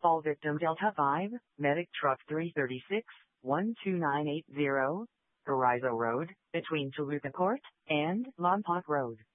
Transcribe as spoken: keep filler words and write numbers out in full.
Fall victim Delta five, medic truck three thirty-six, one two nine eight zero, Horizon Road, between Toluca Court and Lompoc Road.